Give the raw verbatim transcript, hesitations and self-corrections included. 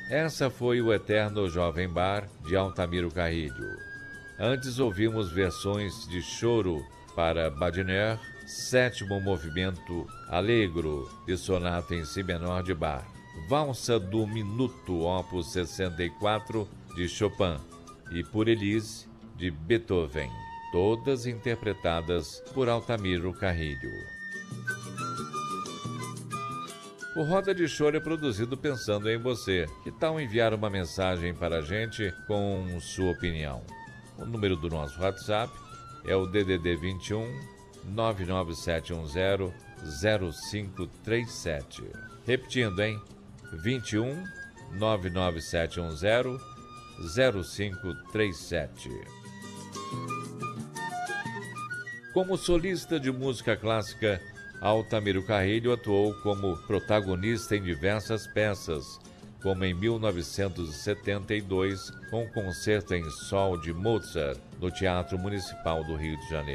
Essa foi o Eterno Jovem Bar, de Altamiro Carrilho. Antes ouvimos versões de Choro para Badineur, Sétimo Movimento Allegro, de Sonata em Si menor de Bach, Valsa do Minuto, opus sessenta e quatro, de Chopin, e Por Elise, de Beethoven, todas interpretadas por Altamiro Carrilho. O Roda de Choro é produzido pensando em você. Que tal enviar uma mensagem para a gente com sua opinião? O número do nosso WhatsApp é o D D D vinte e um, nove nove sete um zero, zero cinco três sete. Repetindo, hein? vinte e um, nove nove sete um zero, zero cinco três sete. Como solista de música clássica, Altamiro Carrilho atuou como protagonista em diversas peças, como em mil novecentos e setenta e dois, com o Concerto em Sol de Mozart, no Teatro Municipal do Rio de Janeiro.